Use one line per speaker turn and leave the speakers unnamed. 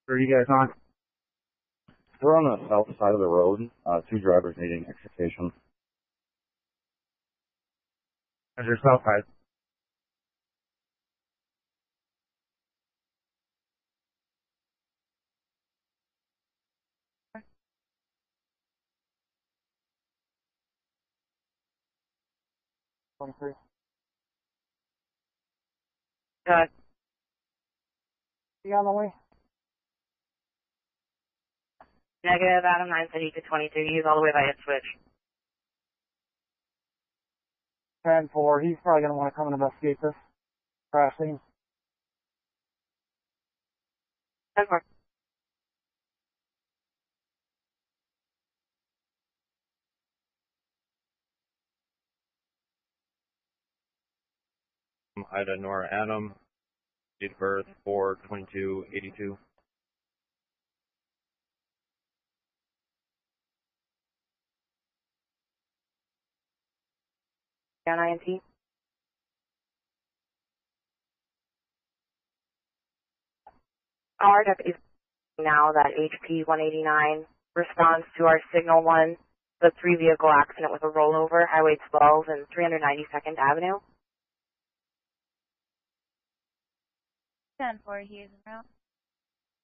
Where are you guys on?
We're on the south side of the road. Two drivers needing extrication.
How's your south side?
Good.
You on the way?
Negative, Adam 930 to 22. He's all the way by Ipswich.
10-4. He's probably going to want to come and investigate this crash scene.
10-4.
Ida Nora Adam, date of birth 4/22/82.
INT. Our deputies now that HP 189 responds to our signal 1, the 3-vehicle accident with a rollover, Highway 12 and 392nd Avenue.
10-4, he is en route.